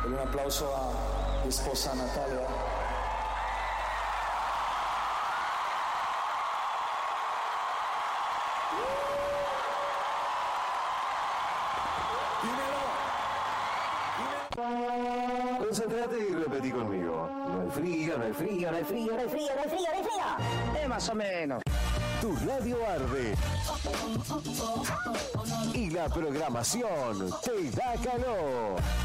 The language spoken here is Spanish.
Un aplauso a mi esposa Natalia. Concéntrate y repetí conmigo. No hay frío, no hay frío, no hay frío, no hay frío, no hay frío, no hay frío. Más o menos. Tu radio arde. Y la programación te da calor.